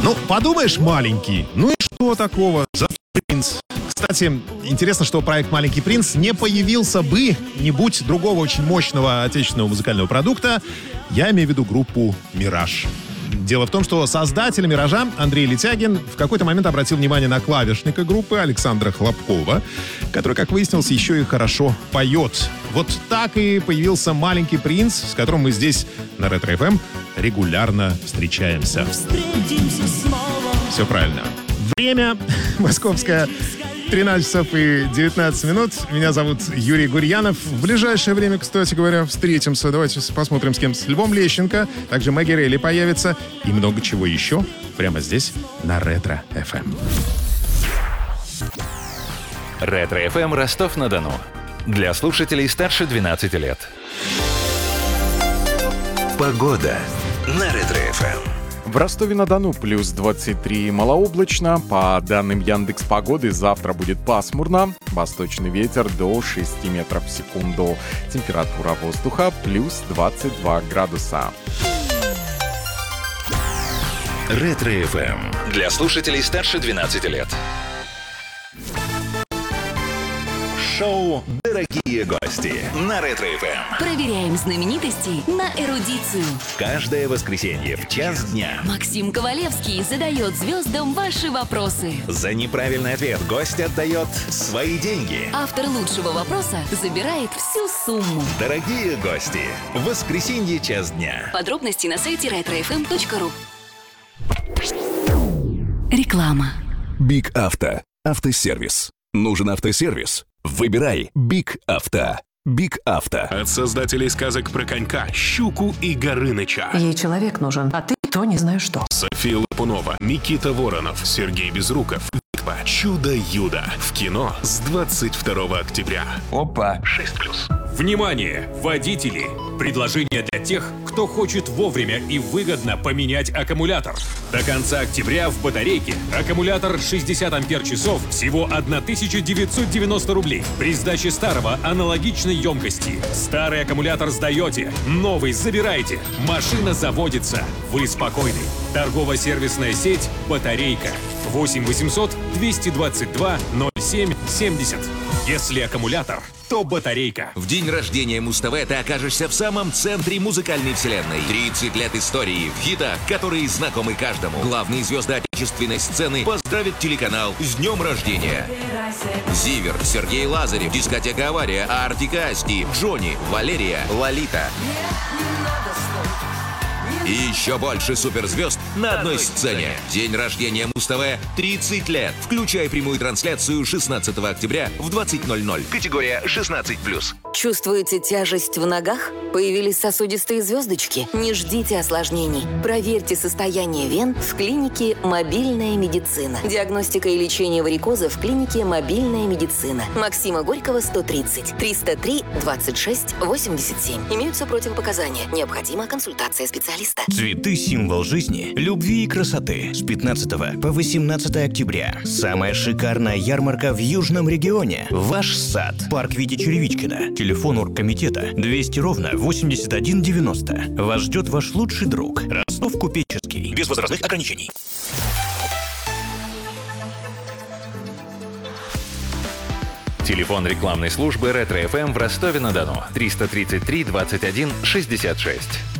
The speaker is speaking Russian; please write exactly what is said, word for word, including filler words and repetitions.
Ну, подумаешь, маленький. Ну и что такого? Зато принц. Кстати, интересно, что проект «Маленький принц» не появился бы, не будь другого очень мощного отечественного музыкального продукта. Я имею в виду группу «Мираж». Дело в том, что создатель «Миража» Андрей Летягин в какой-то момент обратил внимание на клавишника группы Александра Хлопкова, который, как выяснилось, еще и хорошо поет. Вот так и появился «Маленький принц», с которым мы здесь на Ретро-эф эм регулярно встречаемся. Все правильно. Время московское. тринадцать часов и девятнадцать минут. Меня зовут Юрий Гурьянов. В ближайшее время, кстати говоря, встретимся. Давайте посмотрим, с кем. С Львом Лещенко. Также Мэгги Рейли появится. И много чего еще. Прямо здесь, на Ретро-эф эм. Ретро-эф эм Ростов-на-Дону. Для слушателей старше двенадцати лет. Погода на Ретро-эф эм. В Ростове-на-Дону плюс двадцать три, малооблачно. По данным Яндекс.Погоды, завтра будет пасмурно. Восточный ветер до шести метров в секунду. Температура воздуха плюс двадцать два градуса. Ретро-эф эм. Для слушателей старше двенадцати лет. Шоу «Дорогие гости» на Ретро-эф эм. Проверяем знаменитостей на эрудицию. Каждое воскресенье в час дня Максим Ковалевский задает звездам ваши вопросы. за неправильный ответ гость отдает свои деньги. Автор лучшего вопроса забирает всю сумму. Дорогие гости, в воскресенье час дня. Подробности на сайте ретро эф эм точка ру. Реклама. Биг Авто. Автосервис. Нужен автосервис? Выбирай Биг Авто. Биг Авто. От создателей сказок про конька, щуку и Горыныча. Ей человек нужен, а ты то не знаю что. София Лапунова, Никита Воронов, Сергей Безруков. Чудо-Юдо. В кино с двадцать второго октября. Опа! шесть плюс. Внимание, водители! Предложение для тех, кто хочет вовремя и выгодно поменять аккумулятор. До конца октября в батарейке аккумулятор шестьдесят ампер-часов всего тысяча девятьсот девяносто рублей. При сдаче старого аналогичной емкости. Старый аккумулятор сдаете, новый забираете. Машина заводится. Вы спокойны. Торгово-сервисная сеть «Батарейка». восемь восемьсот двести двадцать два ноль семь семьдесят. Если аккумулятор, то батарейка. В день рождения Муз-ТВ ты окажешься в самом центре музыкальной вселенной. тридцать лет истории в хитах, которые знакомы каждому. Главные звезды отечественной сцены поздравят телеканал с днем рождения. Зивер, Сергей Лазарев, дискотека «Авария», Артик и Асти, Джонни, Валерия, Лолита. И еще больше суперзвезд на одной сцене. День рождения Муз-ТВ тридцать лет. Включай прямую трансляцию шестнадцатого октября в двадцать ноль ноль. Категория шестнадцать плюс. Чувствуете тяжесть в ногах? Появились сосудистые звездочки? Не ждите осложнений. Проверьте состояние вен в клинике «Мобильная медицина». Диагностика и лечение варикоза в клинике «Мобильная медицина». Максима Горького, сто тридцать, триста три двадцать шесть восемьдесят семь. Имеются противопоказания. Необходима консультация специалиста. Цветы – символ жизни, любви и красоты. С пятнадцатого по восемнадцатое октября. Самая шикарная ярмарка в Южном регионе. Ваш сад. Парк Вити Черевичкина. Телефон оргкомитета двести ровно восемьдесят один девяносто. Вас ждет ваш лучший друг. Ростов Купеческий. Без возрастных ограничений. Телефон рекламной службы Ретро-эф эм в Ростове-на-Дону. триста тридцать три двадцать один шестьдесят шесть.